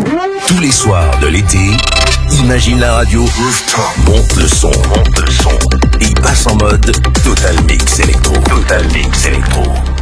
Tous les soirs de l'été, Imagine la radio monte le son et passe en mode Total Mix Electro.